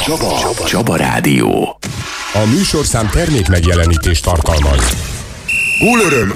Csaba Rádió. A műsorszám termék megjelenítést tartalmaz. Gólöröm!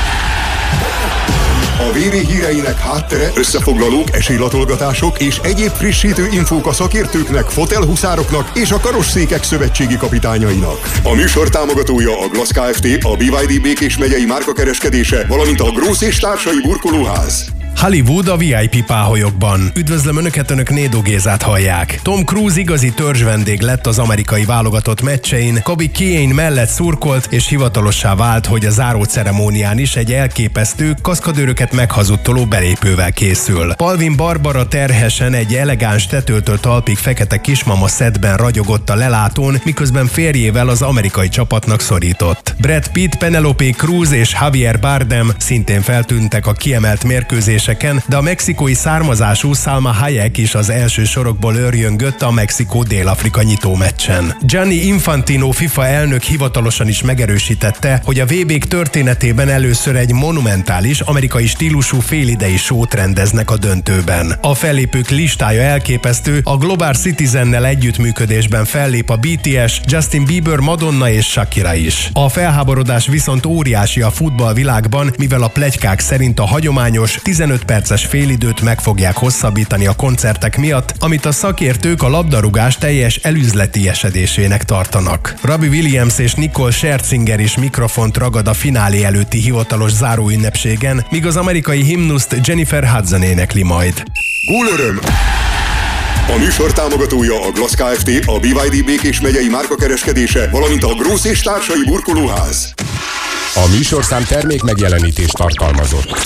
A VB híreinek háttere, összefoglalók, esélylatolgatások és egyéb frissítő infók a szakértőknek, fotelhuszároknak és a karosszékek szövetségi kapitányainak. A műsor támogatója a Glass Kft., a BYD Békés megyei márkakereskedése, valamint a Grósz és társai burkolóház. Hollywood a VIP páholyokban. Üdvözlöm Önöket, Önök Nédó Gézát hallják. Tom Cruise igazi törzsvendég lett az amerikai válogatott meccsein, Kobe Keane mellett szurkolt, és hivatalossá vált, hogy a záró ceremónián is egy elképesztő, kaszkadőröket meghazudtoló belépővel készül. Palvin Barbara terhesen egy elegáns tetőtől talpig fekete kismama szettben ragyogott a lelátón, miközben férjével az amerikai csapatnak szorított. Brad Pitt, Penelope Cruz és Javier Bardem szintén feltűntek a kiemelt mérkőzéseken, de a mexikói származású Salma Hayek is az első sorokból őrjöngött a Mexikó-Dél-Afrika nyitó meccsen. Gianni Infantino FIFA elnök hivatalosan is megerősítette, hogy a VB-k történetében először egy monumentális, amerikai stílusú félidei sót rendeznek a döntőben. A fellépők listája elképesztő, a Global Citizennel együttműködésben fellép a BTS, Justin Bieber, Madonna és Shakira is. A felháborodás viszont óriási a futballvilágban, mivel a pletykák szerint a hagyományos 15 perces félidőt meg fogják hosszabbítani a koncertek miatt, amit a szakértők a labdarúgás teljes elüzletiesedésének tartanak. Robbie Williams és Nicole Scherzinger is mikrofont ragad a finálé előtti hivatalos záróünnepségen, míg az amerikai himnuszt Jennifer Hudson énekli majd. Gólöröm! A műsor támogatója a Glass Kft., a BYD Békés megyei márkakereskedése, valamint a Grósz és társai burkolóház. A műsorszám termék megjelenítést tartalmazott.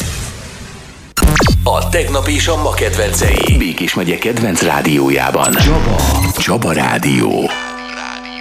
A tegnap és a ma kedvencei Békés megye kedvenc rádiójában. Csaba Rádió.